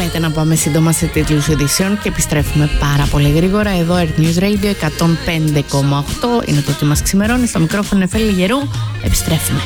Φαίνεται να πάμε σύντομα σε τίτλους ειδήσεων και επιστρέφουμε πάρα πολύ γρήγορα. Εδώ Earth News Radio 105,8 είναι το τι μας ξημερώνει. Στο μικρόφωνο Εφέλη Γερού. Επιστρέφουμε.